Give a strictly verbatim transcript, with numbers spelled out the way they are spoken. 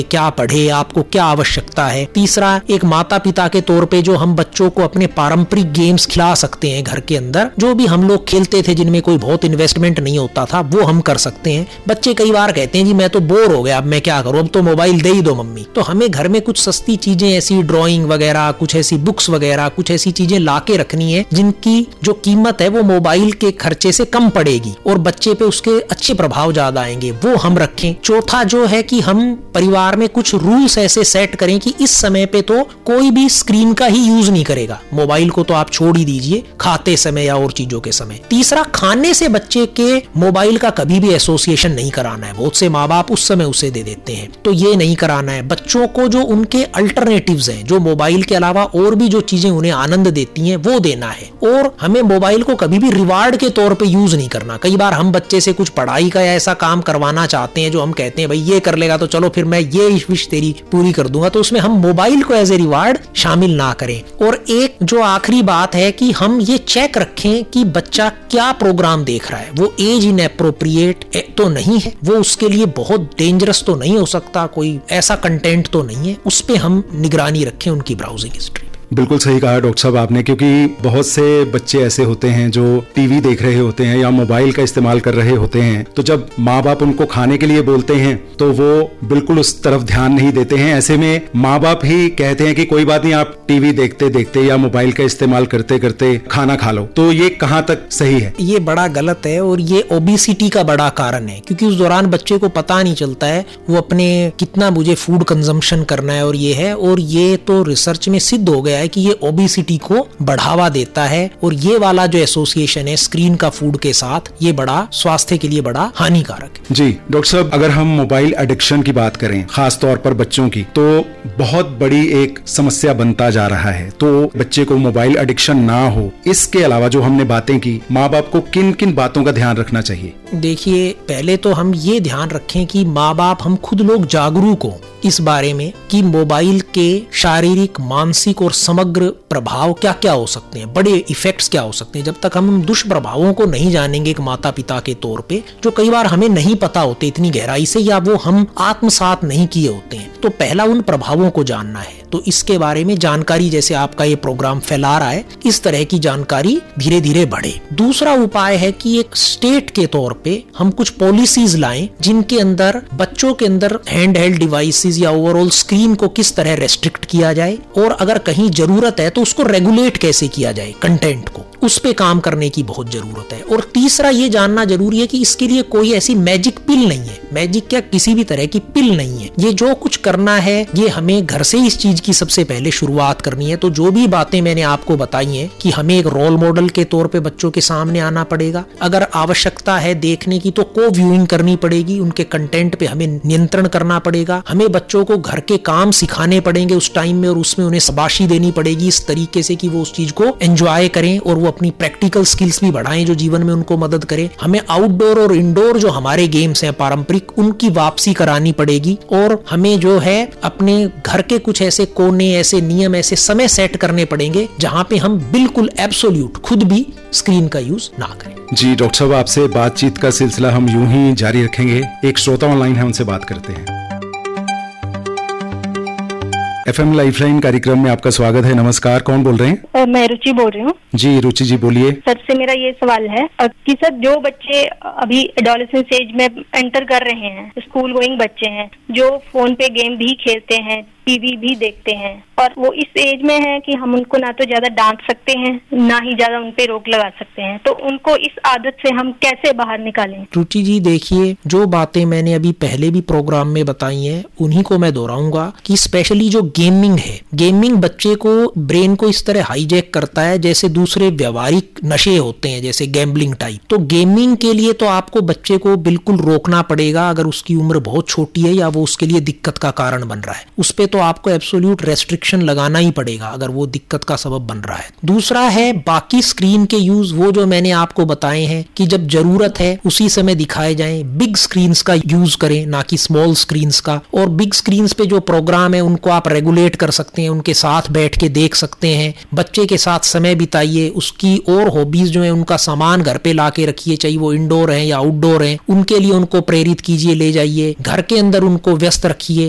क्या पढ़े, आपको क्या आवश्यकता है। तीसरा, एक माता पिता के तौर पे जो हम बच्चों को अपने पारंपरिक गेम्स खिला सकते हैं घर के अंदर, जो भी हम लोग खेलते थे जिनमें कोई बहुत इन्वेस्टमेंट नहीं होता था, वो हम कर सकते हैं। बच्चे कई बार कहते हैं जी मैं तो बोर हो गया, अब मैं क्या करूं, अब तो मोबाइल दे ही दो मम्मी। तो हमें घर में कुछ सस्ती चीजें ऐसी ड्राइंग वगैरह, कुछ ऐसी बुक्स वगैरह, कुछ ऐसी चीजें लाके रखनी है जिनकी जो कीमत है वो मोबाइल के खर्चे से कम पड़ेगी और बच्चे पे उसके अच्छे प्रभाव ज्यादा आएंगे, वो हम रखें। चौथा जो है कि हम परिवार में कुछ रूल्स ऐसे सेट करें कि इस समय पे तो कोई भी स्क्रीन का ही यूज नहीं करेगा, मोबाइल को तो आप छोड़ ही दीजिए खाते समय या और चीजों के समय। तीसरा, खाने से बच्चे के मोबाइल का कभी भी एसोसिएशन नहीं कराना है। बहुत से माँ बाप उस समय उसे दे देते हैं, तो ये नहीं कराना है। बच्चों को जो उनके अल्टरनेटिव्स हैं, जो मोबाइल के अलावा और भी जो चीजें उन्हें आनंद देती हैं, वो देना है। और हमें मोबाइल को कभी भी रिवार्ड के तौर पे यूज नहीं करना। कई बार हम बच्चे से कुछ पढ़ाई का या ऐसा काम करवाना चाहते हैं जो हम कहते हैं भाई ये कर लेगा तो चलो फिर मैं ये विश तेरी पूरी कर दूंगा, तो उसमें हम मोबाइल को एज ए रिवार्ड शामिल ना करें। और एक जो आखिरी बात है कि हम ये चेक रखें कि बच्चा क्या प्रोग्राम देख रहा है, वो एज इन एप्रोप्रिएट तो नहीं है, वो उसके लिए बहुत डेंजरस तो नहीं हो सकता, कोई ऐसा कंटेंट तो नहीं है, उस पे हम निगरानी रखें उनकी ब्राउजिंग हिस्ट्री। बिल्कुल सही कहा डॉक्टर साहब आपने, क्योंकि बहुत से बच्चे ऐसे होते हैं जो टीवी देख रहे होते हैं या मोबाइल का इस्तेमाल कर रहे होते हैं, तो जब माँ बाप उनको खाने के लिए बोलते हैं तो वो बिल्कुल उस तरफ ध्यान नहीं देते हैं। ऐसे में माँ बाप ही कहते हैं कि कोई बात नहीं, आप टीवी देखते देखते या मोबाइल का इस्तेमाल करते करते खाना खा लो। तो ये कहाँ तक सही है? ये बड़ा गलत है और ये ओबेसिटी का बड़ा कारण है, क्योंकि उस दौरान बच्चे को पता नहीं चलता है वो अपने कितना मुझे फूड कंजम्पशन करना है। और ये है, और ये तो रिसर्च में सिद्ध हो गया है कि ये ओबेसिटी को बढ़ावा देता है। और ये वाला जो एसोसिएशन है स्क्रीन का फूड के साथ, ये बड़ा स्वास्थ्य के लिए बड़ा हानिकारक है। जी डॉक्टर साहब, अगर हम मोबाइल एडिक्शन की बात करें, खास तौर पर बच्चों की, तो बहुत बड़ी एक समस्या बनता जा रहा है। तो बच्चे को मोबाइल एडिक्शन ना हो, इसके अलावा जो हमने बातें की, माँ बाप को किन किन बातों का ध्यान रखना चाहिए? देखिए, पहले तो हम ये ध्यान रखें कि माँ बाप, हम खुद लोग जागरूक हो इस बारे में कि मोबाइल के शारीरिक, मानसिक और समग्र प्रभाव क्या क्या हो सकते हैं, बड़े इफेक्ट्स क्या हो सकते हैं। जब तक हम दुष्प्रभावों को नहीं जानेंगे एक माता पिता के तौर पे, जो कई बार हमें नहीं पता होते इतनी गहराई से, या वो हम आत्मसात नहीं किए होते हैं, तो पहला उन प्रभावों को जानना है। तो इसके बारे में जानकारी, जैसे आपका ये प्रोग्राम फैला रहा है, इस तरह की जानकारी धीरे धीरे बढ़े। दूसरा उपाय है कि एक स्टेट के तौर पे हम कुछ पॉलिसीज लाएं जिनके अंदर बच्चों के अंदर हैंड हेल्ड डिवाइसेस या ओवरऑल स्क्रीन को किस तरह रेस्ट्रिक्ट किया जाए, और अगर कहीं जरूरत है तो उसको रेगुलेट कैसे किया जाए, कंटेंट को, उस पे काम करने की बहुत जरूरत है। और तीसरा ये जानना जरूरी है कि इसके लिए कोई ऐसी मैजिक पिल नहीं है, मैजिक क्या किसी भी तरह की पिल नहीं है। ये जो कुछ करना है ये हमें घर से इस चीज की सबसे पहले शुरुआत करनी है। तो जो भी बातें मैंने आपको बताई हैं कि हमें एक रोल मॉडल के तौर पे बच्चों के सामने आना पड़ेगा, अगर आवश्यकता है देखने की तो को व्यूइंग करनी पड़ेगी, उनके कंटेंट पे हमें नियंत्रण करना पड़ेगा, हमें बच्चों को घर के काम सिखाने पड़ेंगे उस टाइम में, और उसमें उन्हें शाबाशी देनी पड़ेगी इस तरीके से कि वो उस चीज को एंजॉय करें और वो अपनी प्रैक्टिकल स्किल्स भी बढ़ाएं जो जीवन में उनको मदद करें। हमें आउटडोर और इंडोर जो हमारे गेम्स हैं पारंपरिक, उनकी वापसी करानी पड़ेगी। और हमें जो है अपने घर के कुछ ऐसे कोने, ऐसे नियम, ऐसे समय सेट करने पड़ेंगे जहां पे हम बिल्कुल एब्सोल्यूट खुद भी स्क्रीन का यूज ना करें। जी डॉक्टर साहब, आपसे बातचीत का सिलसिला हम यूं ही जारी रखेंगे। एक श्रोता ऑनलाइन है, उनसे बात करते हैं। एफएम लाइफलाइन कार्यक्रम में आपका स्वागत है। नमस्कार, कौन बोल रहे हैं? मैं रुचि बोल रही हूँ। जी रुचि जी, बोलिए। सर से मेरा ये सवाल है कि सर जो बच्चे अभी एडोलेसेंस एज में एंटर कर रहे हैं, स्कूल गोइंग बच्चे हैं, जो फोन पे गेम भी खेलते हैं, टीवी भी देखते हैं, और वो इस एज में है कि हम उनको ना तो ज्यादा डांट सकते हैं, ना ही ज्यादा उन पे रोक लगा सकते हैं, तो उनको इस आदत से हम कैसे बाहर निकालें? रुचि जी, देखिए, जो बातें मैंने अभी पहले भी प्रोग्राम में बताई हैं उन्हीं को मैं दोहराऊंगा कि स्पेशली जो गेमिंग है, गेमिंग बच्चे को, ब्रेन को इस तरह हाईजैक करता है जैसे दूसरे व्यवहारिक नशे होते हैं, जैसे गैम्बलिंग टाइप। तो गेमिंग के लिए तो आपको बच्चे को बिल्कुल रोकना पड़ेगा अगर उसकी उम्र बहुत छोटी है या वो उसके लिए दिक्कत का कारण बन रहा है। उस पे तो आपको एब्सोल्यूट रेस्ट्रिक्शन लगाना ही पड़ेगा अगर वो दिक्कत का सबब बन रहा है। दूसरा है बाकी स्क्रीन के यूज, वो जो मैंने आपको बताए हैं कि जब जरूरत है उसी समय दिखाए जाएं। बिग स्क्रीन्स का यूज करें, ना कि स्मॉल स्क्रीन्स का। और बिग स्क्रीन्स पे जो प्रोग्राम है उनको आप रेगुलेट कर सकते हैं, उनके साथ बैठ के देख सकते हैं। बच्चे के साथ समय बिताइए, उसकी और हॉबीज जो है उनका सामान घर पे ला के रखिए, चाहे वो इंडोर है या आउटडोर है, उनके लिए उनको प्रेरित कीजिए, ले जाइए, घर के अंदर उनको व्यस्त रखिए।